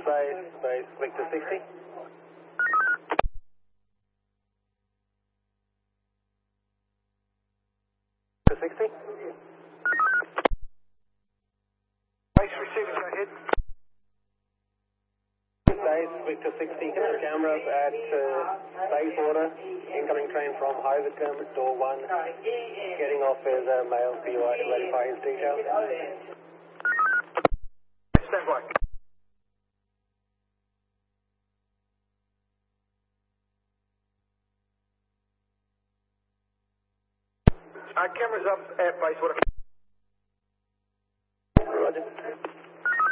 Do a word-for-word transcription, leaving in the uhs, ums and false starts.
Base, base, Victor sixty. Victor sixty. Base receiving, go ahead. Base, Victor sixty, cameras at uh, Bayswater, incoming train from High Wycombe, door one, getting off as a male P Y to verify his details. Stand by. Uh, cameras up at Bayswater. Roger.